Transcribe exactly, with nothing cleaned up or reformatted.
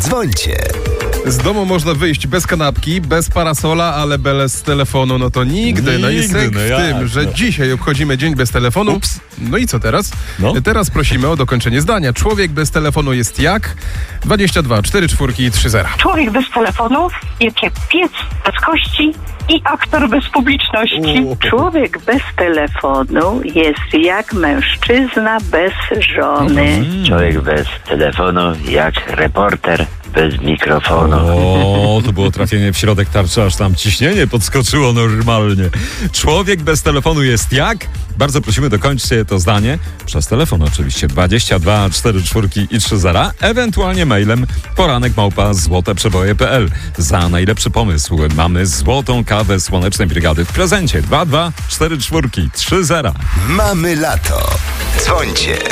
Dzwońcie. Z domu można wyjść bez kanapki, bez parasola, ale bez telefonu, no to nigdy. Nigdy, no i sęk no w jak, tym, że no. dzisiaj obchodzimy dzień bez telefonu. Ups. No i co teraz? No. Teraz prosimy o dokończenie zdania. Człowiek bez telefonu jest jak? dwadzieścia dwa, cztery czwórki, trzy zera. Człowiek bez telefonu jest jak piec bez kości i aktor bez publiczności. O. Człowiek bez telefonu jest jak mężczyzna bez żony. Człowiek bez telefonu jak reporter bez mikrofonu. O, to było trafienie w środek tarczy, aż tam ciśnienie podskoczyło normalnie. Człowiek bez telefonu jest jak? Bardzo prosimy, dokończcie to zdanie. Przez telefon oczywiście. dwadzieścia dwa, cztery czwórki i trzy zera. Ewentualnie mailem poranek małpa złoteprzeboje kropka p l. Za najlepszy pomysł mamy złotą kawę Słonecznej Brygady w prezencie. dwa dwa, cztery czwórki, trzy zera. Mamy lato. Dzwońcie.